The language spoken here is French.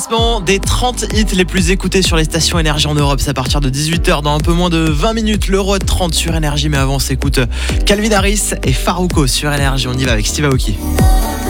Des 30 hits les plus écoutés sur les stations Énergie en Europe. C'est à partir de 18h dans un peu moins de 20 minutes. L'Euro de 30 sur Énergie. Mais avant, on s'écoute Calvin Harris et Farruko sur Énergie. On y va avec Steve Aoki.